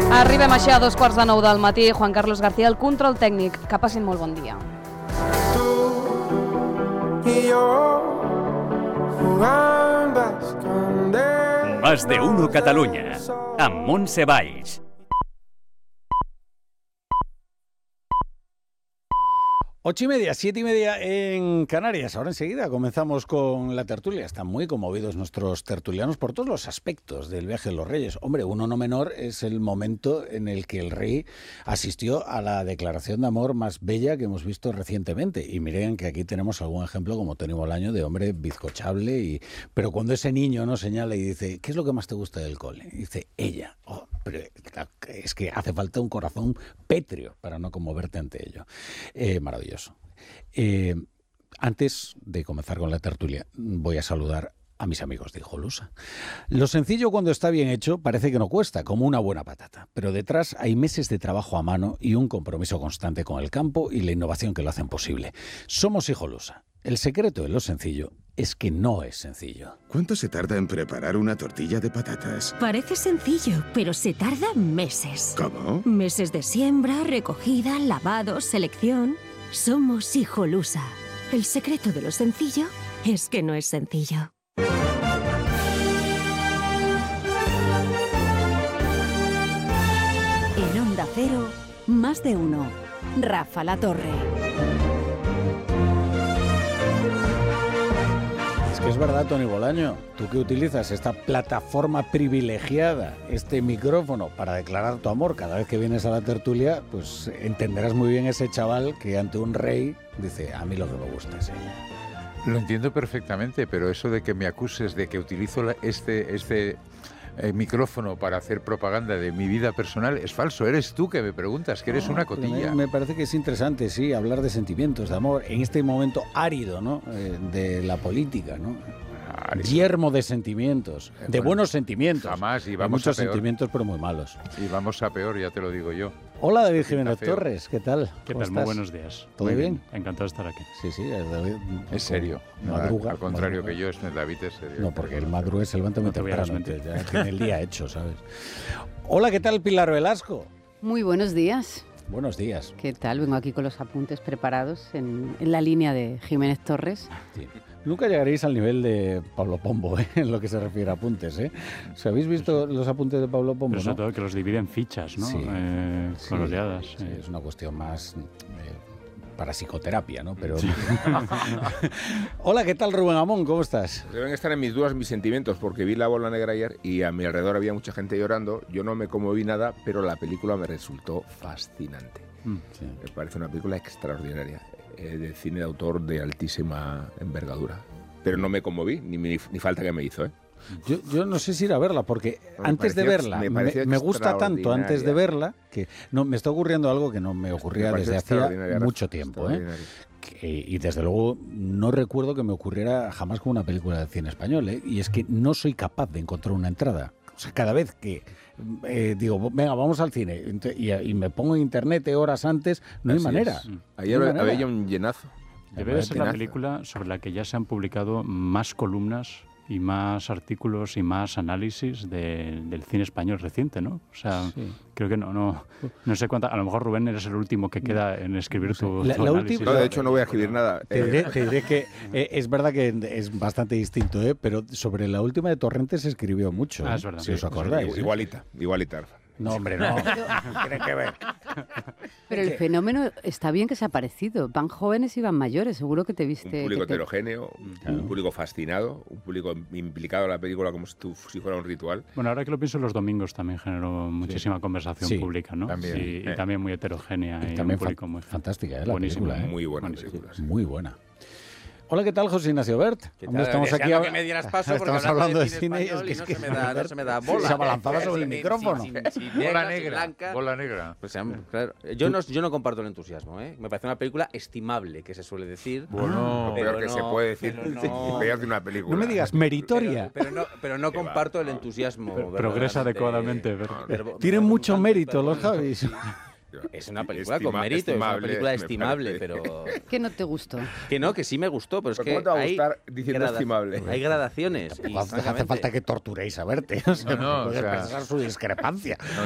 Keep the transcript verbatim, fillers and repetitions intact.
Arribem així a dos quarts de nou del matí. Juan Carlos García, el control tècnic. Que passin molt bon dia. Tú y yo jugando a esconder. Más de uno Catalunya, amb Montse Valls. Ocho y media, siete y media en Canarias. Ahora enseguida comenzamos con la tertulia. Están muy conmovidos nuestros tertulianos por todos los aspectos del viaje de los Reyes. Hombre, uno no menor es el momento en el que el rey asistió a la declaración de amor más bella que hemos visto recientemente. Y miren que aquí tenemos algún ejemplo como Tony Bolaño de hombre bizcochable. Y... Pero cuando ese niño no señala y dice, ¿qué es lo que más te gusta del cole? Y dice, ella. Oh, pero es que hace falta un corazón pétreo para no conmoverte ante ello. Eh, maravilloso. Eh, antes de comenzar con la tertulia, voy a saludar a mis amigos de Hijolusa. Lo sencillo cuando está bien hecho parece que no cuesta, como una buena patata, pero detrás hay meses de trabajo a mano y un compromiso constante con el campo y la innovación que lo hacen posible. Somos Hijolusa. El secreto de lo sencillo es que no es sencillo. ¿Cuánto se tarda en preparar una tortilla de patatas? Parece sencillo, pero se tarda meses. ¿Cómo? Meses de siembra, recogida, lavado, selección. Somos Hijolusa. El secreto de lo sencillo es que no es sencillo. En Onda Cero, más de uno. Rafa La Torre. Es que es verdad, Tony Bolaño, tú que utilizas esta plataforma privilegiada, este micrófono para declarar tu amor cada vez que vienes a la tertulia, pues entenderás muy bien ese chaval que ante un rey dice, a mí lo que me gusta es ella. Lo entiendo perfectamente, pero eso de que me acuses de que utilizo la, este, este eh, micrófono para hacer propaganda de mi vida personal es falso. Eres tú que me preguntas, que eres no, una cotilla. Me, me parece que es interesante, sí, hablar de sentimientos, de amor, en este momento árido, ¿no? Eh, de la política, ¿no? Árido. Yermo de sentimientos, de bueno, buenos sentimientos. Jamás, y Hay vamos muchos a peor. sentimientos, pero muy malos. Y vamos a peor, ya te lo digo yo. Hola, David Jiménez Torres, ¿qué tal? ¿Qué ¿Cómo tal? Muy estás? buenos días. ¿Todo Muy bien? Encantado de estar aquí. Sí, sí, es David. Es serio. Madruga, Al contrario madruga. que yo, es David es serio. No, porque el madruga se levanta muy No te voy a temprano, desmentir. ya tiene el día hecho, ¿sabes? Hola, ¿qué tal, Pilar Velasco? Muy buenos días. Buenos días. ¿Qué tal? Vengo aquí con los apuntes preparados en, en la línea de Jiménez Torres. Sí. Nunca llegaréis al nivel de Pablo Pombo, ¿eh? En lo que se refiere a apuntes, ¿eh? ¿O ¿Habéis visto los apuntes de Pablo Pombo? Pero sobre ¿no? todo que los divide en fichas, ¿no? Sí, eh, sí, coloreadas. sí, eh. es una cuestión más eh, para psicoterapia, ¿no? Pero Sí. Hola, ¿qué tal, Rubén Amón? ¿Cómo estás? Deben estar en mis dudas mis sentimientos, porque vi La Bola Negra ayer y a mi alrededor había mucha gente llorando. Yo no me conmoví nada, pero la película me resultó fascinante. Mm. Sí. Me parece una película extraordinaria, eh, de cine de autor de altísima envergadura. Pero no me conmoví, ni, ni, ni falta que me hizo, ¿eh? Yo, yo no sé si ir a verla, porque Me antes de pareció- verla, me me, pareció me gusta tanto antes de extraordinaria. verla, que no me está ocurriendo algo que no me ocurría Me pareció desde hacía extraordinaria, mucho Rafa, tiempo, ¿eh? extraordinaria. Que- y desde luego no recuerdo que me ocurriera jamás con una película de cine español, ¿eh? Y es que no soy capaz de encontrar una entrada. O sea, cada vez que eh, digo, venga, vamos al cine, ent- y, y me pongo en internet horas antes, no hay Así manera. es. No hay Ayer manera. había un llenazo. Debe de ser la Penazo. película sobre la que ya se han publicado más columnas y más artículos y más análisis de- del cine español reciente, ¿no? O sea, Sí. creo que no, no, no sé cuánta. A lo mejor, Rubén, eres el último que queda en escribir tu, La- tu la análisis. última- No, de hecho no voy a escribir nada. Te Eh, diré, te diré que eh, es verdad que es bastante distinto, ¿eh? Pero sobre la última de Torrentes se escribió mucho. Ah, ¿eh? es verdad. Si os Sí, acordáis. ¿eh? Igualita, igualita. No, hombre, no. Tiene que ver. Pero el fenómeno está bien que se ha parecido. Van jóvenes y van mayores. Seguro que te viste... Un público que te- heterogéneo, un, Claro. un público fascinado, un público implicado en la película como si, tú- si fuera un ritual. Bueno, ahora que lo pienso, los domingos también generó muchísima conversación Sí, pública, ¿no? también. Y, y Eh. también muy heterogénea y, También un público fan- muy fantástica, ¿eh? La buenísima, película, ¿eh? Muy buena Buenísima. película. sí. Muy buena. Hola, ¿qué tal, José Ignacio Bert? Hombre, estamos aquí deseando a- que me dieras paso porque estamos hablando de cine y es que, y es no que se me da, no se me da bola. se abalanzaba sobre el Sin- micrófono. sin- sin- sin Bola negras, sin negra, blancas. bola negra. Pues, am- claro, yo, no, yo no comparto el entusiasmo, ¿eh? Me parece una película estimable, que se suele decir. Bueno, pero peor que no- se puede decir, pero no- peor que una película. No me digas meritoria. Pero, pero no, pero no comparto el entusiasmo. Pero- progresa verdaderamente- adecuadamente, Bert. verbo- Tienen verbo- mucho verbo- mérito verbo- los Javis. Es una película con Estima- mérito, es una estimable, película me estimable, parece. pero... ¿Qué no te gustó? Que no, que sí me gustó, pero es ¿Pero que cómo te va a hay gustar diciendo grada- estimable? Hay gradaciones. y, Hace, hace francamente, falta que torturéis a verte. O sea, No, no, puede o sea- expresar su discrepancia. No,